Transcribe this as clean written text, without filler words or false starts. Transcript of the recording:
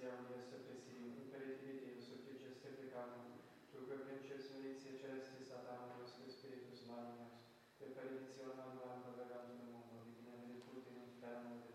un Dio presidium, imperativit Deus, sufficieste peccatum, tu que principes militia celestis Satanos, Spiritus malignos, per perditionem ad vegantum mundo, vignem virtutem inferno